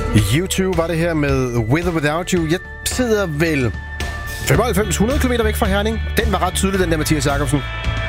YouTube var det her med With or Without You. Jeg sidder vel 95-100 km væk fra Herning. Den var ret tydelig, den der Mathias Jakobsen.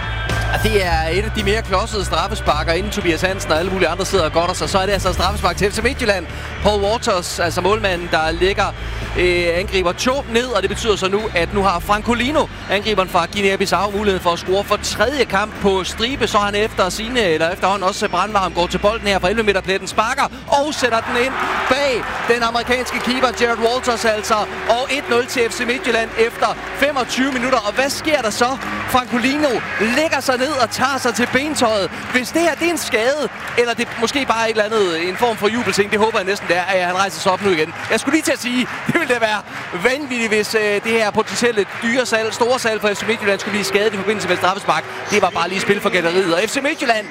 Det er et af de mere klodsede straffesparker, inden Tobias Hansen og alle mulige andre sidder og godter sig. Så er det altså straffespark til FC Midtjylland. Paul Waters, altså målmanden, der lægger angriber Cho ned, og det betyder så nu, at nu har Francolino, angriberen fra Guinea-Bissau, mulighed for at score for tredje kamp på stribe. Så han efterhånden også brandvarm går til bolden her fra 11 meter pletten, sparker og sætter den ind bag den amerikanske keeper Jared Walters altså. Og 1-0 til FC Midtjylland efter 25 minutter. Og hvad sker der så? Francolino lægger sig ned og tager sig til bentøjet. Hvis det her det er en skade, eller det er måske bare et eller andet, en form for jubelting, det håber jeg næsten, det er, at han rejser sig op nu igen. Jeg skulle lige til at sige, det ville da være vanvittigt, hvis det her potentielle store salg for FC Midtjylland skulle blive skadet i forbindelse med straffespark. Det var bare lige spil for galleriet. Og FC Midtjylland,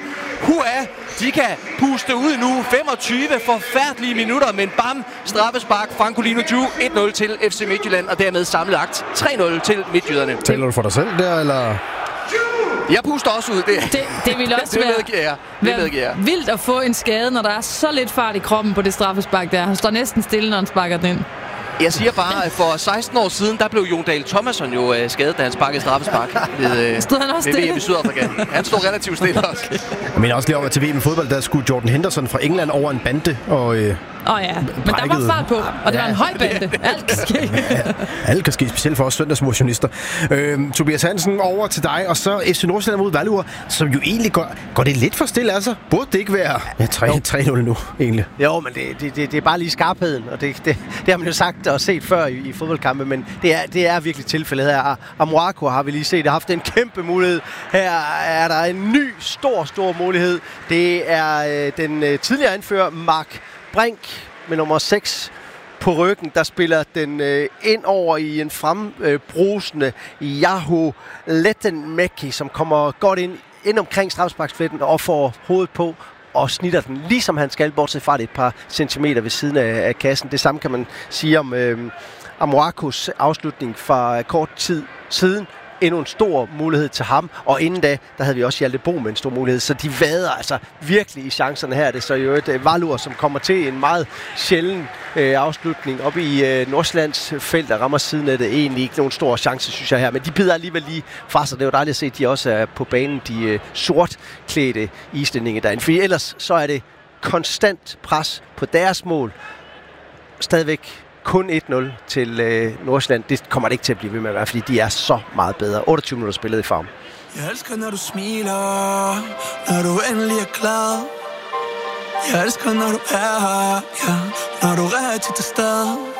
de kan puste ud nu. 25 forfærdelige minutter, men bam, straffespark. Francolino Ju, 1-0 til FC Midtjylland, og dermed sammenlagt 3-0 til midtjyderne. Taler du for dig selv der, eller? Jeg puster også ud. Det vil også være vildt at få en skade, når der er så lidt fart i kroppen på det straffespark der. Han står næsten stille, når han sparker den ind. Jeg siger bare, at for 16 år siden, der blev Jon Dahl Thomasson jo skadet, da han sparkede straffespark. Stod han også stille? VM i Sydafrika. Han stod relativt stille også. Jeg mener også lige over til VM i fodbold, der skulle Jordan Henderson fra England over en bande og... ja, men der var fart på, og det var en høj bande. Alt kan ske. Alt kan ske, specielt for os søndagsmotionister. Tobias Hansen, over til dig, og så FC Nordsjælland mod Valur, som jo egentlig går det lidt for stille, altså. Burde det ikke være 3-0 nu, egentlig? Jo, men det er bare lige skarpheden, og det har man jo sagt og set før i fodboldkampe, men det er virkelig tilfældet her. Amoako har vi lige set, har haft en kæmpe mulighed. Her er der en ny, stor mulighed. Det er den tidligere anfører, Mark Brink, med nummer 6 på ryggen, der spiller den ind over i en frembrusende Yahoo Lettenmeki, som kommer godt ind omkring straffesparksfletten og får hovedet på og snitter den, ligesom han skal, bortset fra det et par centimeter ved siden af kassen. Det samme kan man sige om Amoakos afslutning fra kort tid siden. Endnu en stor mulighed til ham, og inden da, der havde vi også Hjalte Bo med en stor mulighed, så de vader altså virkelig i chancerne her. Det er så jo et Valur, som kommer til en meget sjælden afslutning op i Nordsjællands felt, der rammer siden af det. Egentlig ikke nogen stor chance, synes jeg her, men de bider alligevel lige fra sig. Det er jo dejligt at se, at de også er på banen, de sortklædte islændinge derinde, for ellers så er det konstant pres på deres mål. Stadigvæk kun 1-0 til Nordsjælland. Det kommer det ikke til at blive ved med at være, fordi de er så meget bedre. 28 minutter spillet i farm. Jeg elsker, når du smiler, når du endelig er glad. Jeg elsker, når du er her, ja, når du er til stede.